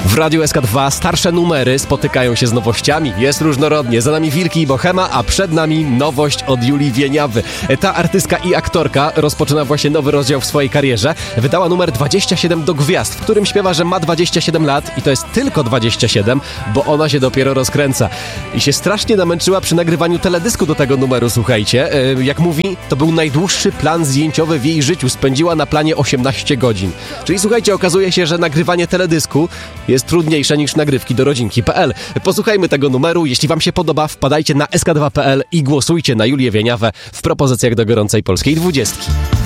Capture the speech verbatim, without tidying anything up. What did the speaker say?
W Radiu S K dwa starsze numery spotykają się z nowościami. Jest różnorodnie. Za nami Wilki i Bohema, a przed nami nowość od Julii Wieniawy. Ta artystka i aktorka rozpoczyna właśnie nowy rozdział w swojej karierze. Wydała numer dwadzieścia siedem do gwiazd, w którym śpiewa, że ma dwadzieścia siedem lat i to jest tylko dwadzieścia siedem, bo ona się dopiero rozkręca. I się strasznie namęczyła przy nagrywaniu teledysku do tego numeru, słuchajcie. Jak mówi, to był najdłuższy plan zdjęciowy w jej życiu. Spędziła na planie osiemnaście godzin. Czyli słuchajcie, okazuje się, że nagrywanie teledysku jest trudniejsze niż nagrywki do rodzinki kropka p l. Posłuchajmy tego numeru. Jeśli wam się podoba, wpadajcie na s k dwa kropka p l i głosujcie na Julię Wieniawę w propozycjach do gorącej polskiej dwudziestki.